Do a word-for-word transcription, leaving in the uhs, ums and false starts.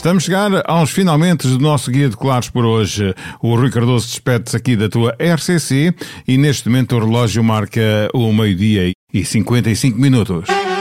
Estamos a chegar aos finalmente do nosso Guia de Colares por hoje. O Rui Cardoso despede-se aqui da tua R C C e neste momento o relógio marca o meio-dia e cinquenta e cinco minutos.